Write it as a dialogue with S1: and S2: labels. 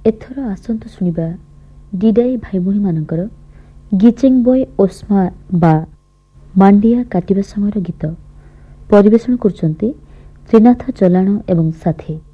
S1: ଏଥର ଆସନ୍ତୁ ଶୁଣିବା ଡିଡାଇ ଭାଇ ଭଉଣୀମାନଙ୍କର ଗିଚେଙ୍ଗ ବୟ ଓସ୍ମା ବା ମାଣ୍ଡିଆ କାଟିବା ସମୟର ଗୀତ। ପରିବେଷଣ କରୁଛନ୍ତି ତ୍ରିନାଥ ଚଲାଣ ଏବଂ ସାଥୀ।